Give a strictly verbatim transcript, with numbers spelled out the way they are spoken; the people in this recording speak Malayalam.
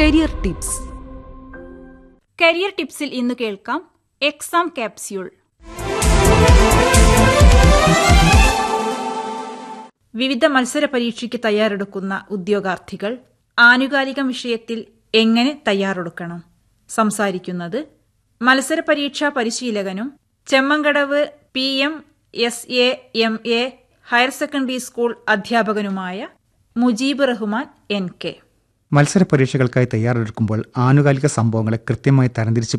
Career tips. കരിയർ ടിപ്സിൽ ഇന്ന് കേൾക്കാം എക്സാം ക്യാപ്സ്യൂൾ. വിവിധ മത്സര പരീക്ഷയ്ക്ക് തയ്യാറെടുക്കുന്ന ഉദ്യോഗാർത്ഥികൾ ആനുകാലിക വിഷയത്തിൽ എങ്ങനെ തയ്യാറെടുക്കണം? സംസാരിക്കുന്നത് മത്സര പരീക്ഷാ പരിശീലകനും Chemmankadavu P M S A M A higher secondary school അധ്യാപകനുമായ Mujeeb Rahman N K. മത്സര പരീക്ഷകൾക്കായി തയ്യാറെടുക്കുമ്പോൾ ആനുകാലിക സംഭവങ്ങളെ കൃത്യമായി തരംതിരിച്ച്